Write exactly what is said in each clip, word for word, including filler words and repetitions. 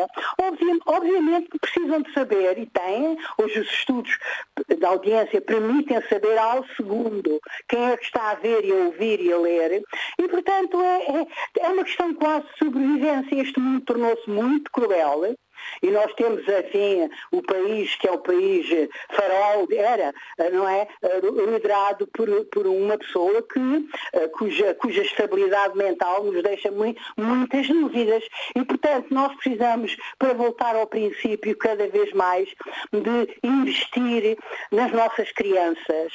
é? Obvi- obviamente que precisam de saber, e têm, hoje os estudos da audiência permitem saber ao segundo quem é que está a ver e a ouvir e a ler, e portanto é, é, é uma questão quase de sobrevivência. Este mundo tornou-se muito cruel. E nós temos, assim, o país que é o país farol, era, não é, liderado por, por uma pessoa que, cuja, cuja estabilidade mental nos deixa muito, muitas dúvidas. E, portanto, nós precisamos, para voltar ao princípio, cada vez mais, de investir nas nossas crianças,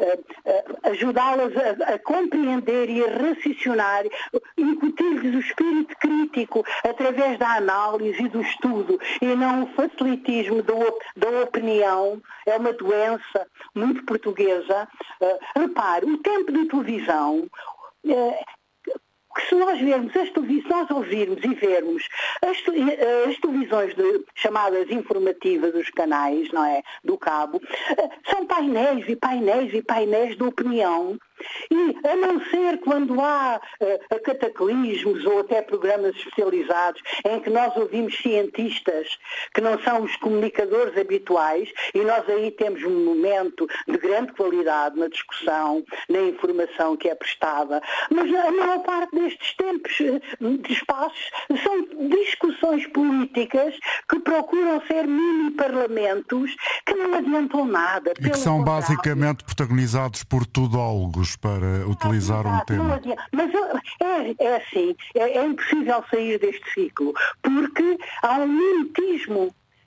ajudá-las a, a compreender e a raciocinar, incutir-lhes o espírito crítico através da análise e do estudo, e não o facilitismo da, op- da opinião. É uma doença muito portuguesa. Uh, repare, o tempo de televisão, uh, que se nós vermos as televisões, se nós ouvirmos e vermos as, te- as televisões de, chamadas informativas, os canais, não é, do cabo, uh, são painéis e painéis e painéis de opinião. E, a não ser quando há uh, cataclismos ou até programas especializados em que nós ouvimos cientistas que não são os comunicadores habituais, e nós aí temos um momento de grande qualidade na discussão, na informação que é prestada, mas a maior parte destes tempos, de espaços, são discussões políticas que procuram ser mini-parlamentos que não adiantam nada. E que são contrário. Basicamente protagonizados por tudólogos, para utilizar um tema. Mas é, é assim, é, é impossível sair deste ciclo, porque há um mimetismo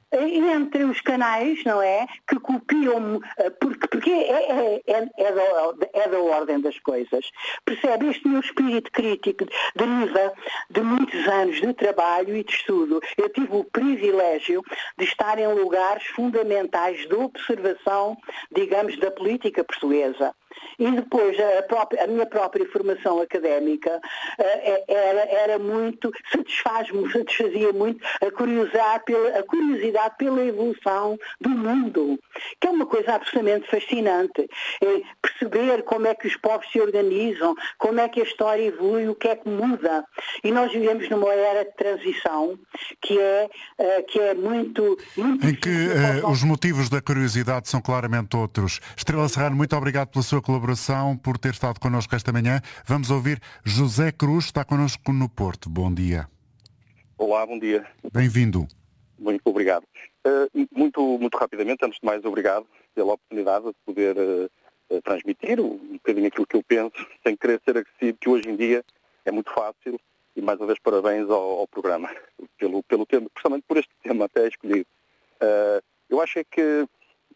entre os canais, não é? Que copiam, porque, porque é, é, é, é, da, é da ordem das coisas. Percebe? Este meu espírito crítico deriva de muitos anos de trabalho e de estudo. Eu tive o privilégio de estar em lugares fundamentais de observação, digamos, da política portuguesa. E depois a, própria, a minha própria formação académica uh, era, era muito, satisfaz-me, satisfazia muito a curiosidade, pela, a curiosidade pela evolução do mundo, que é uma coisa absolutamente fascinante. É perceber como é que os povos se organizam, como é que a história evolui, o que é que muda. E nós vivemos numa era de transição que é, uh, que é muito... muito em que uh, os motivos da curiosidade são claramente outros. Estrela Serrano, muito obrigado pela sua colaboração, por ter estado connosco esta manhã. Vamos ouvir José Cruz, está connosco no Porto. Bom dia. Olá, bom dia. Bem-vindo. Muito obrigado. Uh, muito, muito rapidamente, antes de mais, obrigado pela oportunidade de poder uh, transmitir um bocadinho aquilo que eu penso, sem querer ser agressivo, que hoje em dia é muito fácil, e mais uma vez parabéns ao, ao programa, pelo, pelo tema, precisamente por este tema até escolhido. Uh, eu acho é que,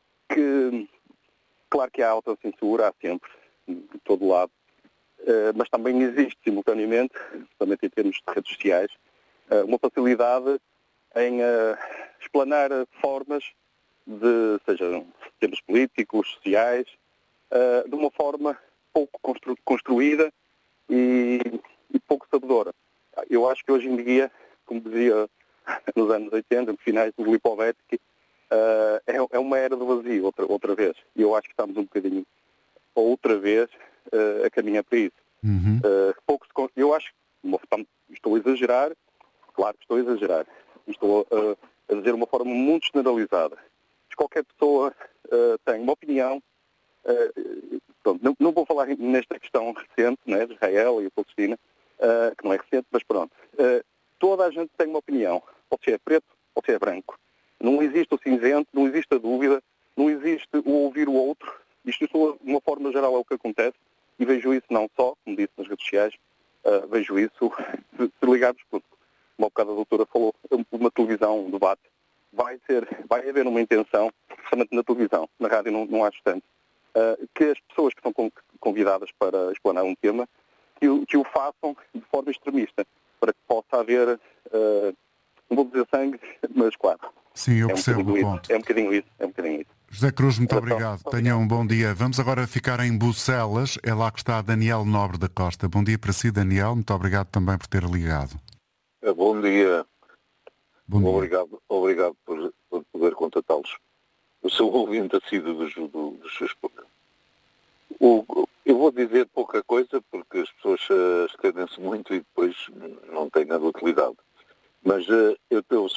que claro que há autocensura, há sempre, de todo lado, uh, mas também existe simultaneamente, principalmente em termos de redes sociais, uh, uma facilidade em uh, explanar formas de, sejam temas políticos, sociais, uh, de uma forma pouco constru- construída e, e pouco sabedora. Eu acho que hoje em dia, como dizia nos anos oitenta, no finais do Lipovetsky, Uh, é, é uma era do vazio, outra, outra vez. E eu acho que estamos um bocadinho, outra vez, uh, a caminhar para isso. Uhum. Uh, pouco se, eu acho que estou a exagerar, claro que estou a exagerar. Estou uh, a dizer de uma forma muito generalizada. Se qualquer pessoa uh, tem uma opinião, uh, pronto, não, não vou falar nesta questão recente, né, de Israel e a Palestina, uh, que não é recente, mas pronto. Uh, toda a gente tem uma opinião, ou se é preto ou se é branco. Não existe o cinzento, não existe a dúvida, não existe o ouvir o outro. Isto, de uma forma geral, é o que acontece. E vejo isso não só, como disse nas redes sociais, uh, vejo isso se, se ligarmos, porque, como há bocado a doutora falou, uma televisão, um debate, vai, ser, vai haver uma intenção, justamente na televisão, na rádio não, não acho tanto, uh, que as pessoas que são convidadas para explanar um tema, que o, que o façam de forma extremista, para que possa haver, uh, não vou dizer sangue, mas claro. Sim, eu é percebo um o isso, ponto. É um bocadinho isso, é um bocadinho isso. José Cruz, muito então, obrigado. obrigado. Tenha um bom dia. Vamos agora ficar em Bucelas. É lá que está Daniel Nobre da Costa. Bom dia para si, Daniel. Muito obrigado também por ter ligado. Bom dia. Bom dia. Obrigado, obrigado por, por poder contatá-los. Eu sou ouvinte assíduo dos, dos seus programas. O, eu vou dizer pouca coisa porque as pessoas uh, escrevem-se muito e depois não têm nada de utilidade. Mas uh, eu, eu